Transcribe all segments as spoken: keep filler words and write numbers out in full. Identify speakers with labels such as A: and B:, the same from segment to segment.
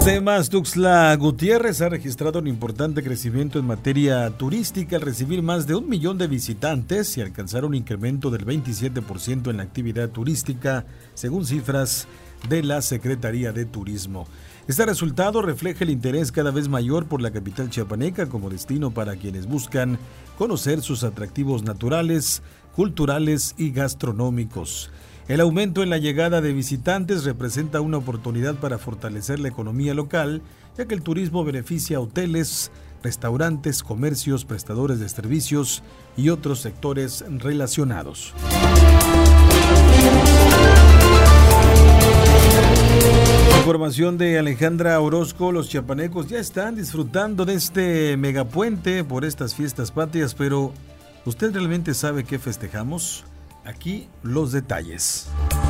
A: Temas, Tuxtla Gutiérrez ha registrado un importante crecimiento en materia turística al recibir más de un millón de visitantes y alcanzar un incremento del veintisiete por ciento en la actividad turística, según cifras de la Secretaría de Turismo. Este resultado refleja el interés cada vez mayor por la capital chiapaneca como destino para quienes buscan conocer sus atractivos naturales, culturales y gastronómicos. El aumento en la llegada de visitantes representa una oportunidad para fortalecer la economía local, ya que el turismo beneficia a hoteles, restaurantes, comercios, prestadores de servicios y otros sectores relacionados. Información de Alejandra Orozco. Los chiapanecos ya están disfrutando de este megapuente por estas fiestas patrias, pero ¿usted realmente sabe qué festejamos? Aquí los detalles.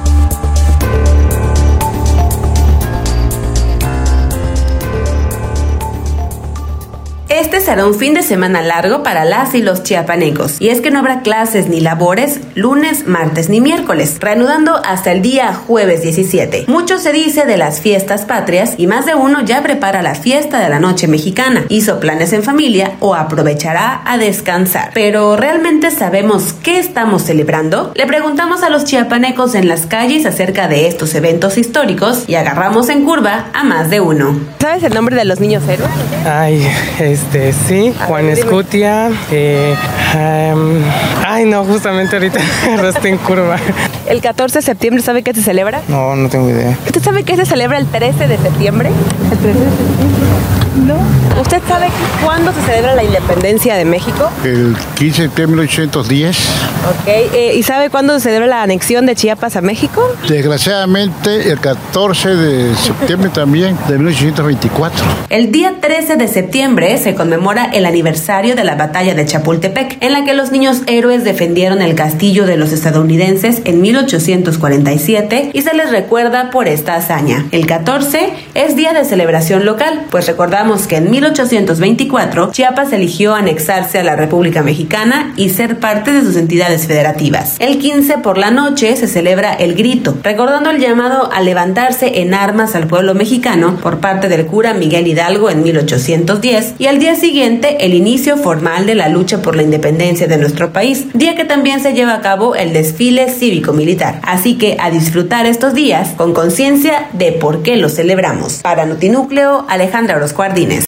B: Este será un fin de semana largo para las y los chiapanecos, y es que no habrá clases ni labores lunes, martes ni miércoles, reanudando hasta el día jueves diecisiete. Mucho se dice de las fiestas patrias y más de uno ya prepara la fiesta de la noche mexicana, hizo planes en familia o aprovechará a descansar. Pero ¿realmente sabemos qué estamos celebrando? Le preguntamos a los chiapanecos en las calles acerca de estos eventos históricos y agarramos en curva a más de uno. ¿Sabes el nombre de los niños héroes?
C: Ay, es Este, sí, Juan Escutia, eh, um, ay no, justamente ahorita estoy en curva.
B: ¿El catorce de septiembre sabe qué se celebra?
C: No, no tengo idea.
B: ¿Usted sabe qué se celebra el trece de septiembre? ¿El trece de septiembre? No. ¿Usted sabe cuándo se celebra la independencia de México?
D: El quince de septiembre de mil ochocientos diez.
B: Ok, eh, ¿y sabe cuándo se celebra la anexión de Chiapas a México?
D: Desgraciadamente, el catorce de septiembre también de mil ochocientos veinticuatro.
B: El día trece de septiembre se conmemora el aniversario de la batalla de Chapultepec, en la que los niños héroes defendieron el castillo de los estadounidenses en mil ochocientos cuarenta y siete y se les recuerda por esta hazaña. El catorce es día de celebración local, pues recordamos que en mil ochocientos veinticuatro Chiapas eligió anexarse a la República Mexicana y ser parte de sus entidades federativas. El quince por la noche se celebra el Grito, recordando el llamado a levantarse en armas al pueblo mexicano por parte del cura Miguel Hidalgo en mil ochocientos diez, y al día siguiente el inicio formal de la lucha por la independencia de nuestro país, día que también se lleva a cabo el desfile cívico-militar. Así que a disfrutar estos días con conciencia de por qué los celebramos. Para Notinúcleo, Alejandra Orozco Ardínez.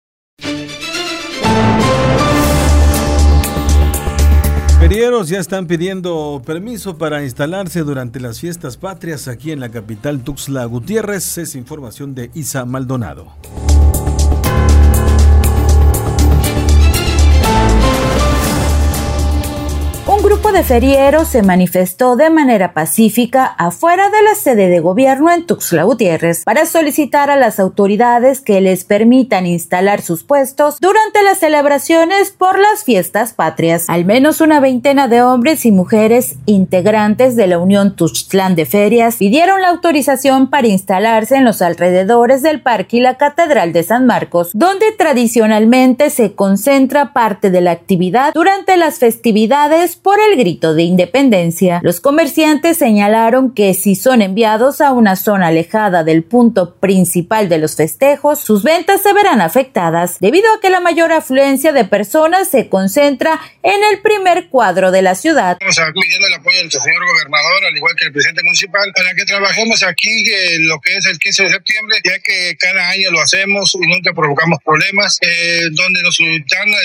A: Ferieros ya están pidiendo permiso para instalarse durante las fiestas patrias aquí en la capital Tuxtla Gutiérrez. Es información de Isa Maldonado.
E: Un grupo de ferieros se manifestó de manera pacífica afuera de la sede de gobierno en Tuxtla Gutiérrez para solicitar a las autoridades que les permitan instalar sus puestos durante las celebraciones por las fiestas patrias. Al menos una veintena de hombres y mujeres integrantes de la Unión Tuxtlán de Ferias pidieron la autorización para instalarse en los alrededores del parque y la Catedral de San Marcos, donde tradicionalmente se concentra parte de la actividad durante las festividades por el grito de independencia. Los comerciantes señalaron que si son enviados a una zona alejada del punto principal de los festejos, sus ventas se verán afectadas debido a que la mayor afluencia de personas se concentra en el primer cuadro de la ciudad.
F: Estamos pidiendo el apoyo del señor gobernador, al igual que el presidente municipal, para que trabajemos aquí en lo que es el quince de septiembre, ya que cada año lo hacemos y nunca provocamos problemas, eh, donde nos dan